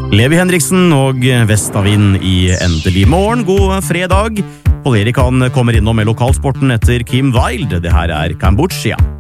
Levi Henriksen og Vestavind i Endelig morgen. God fredag. Pål Erik han kommer innom med lokalsporten etter Kim Wilde. Det her er Kambodsja.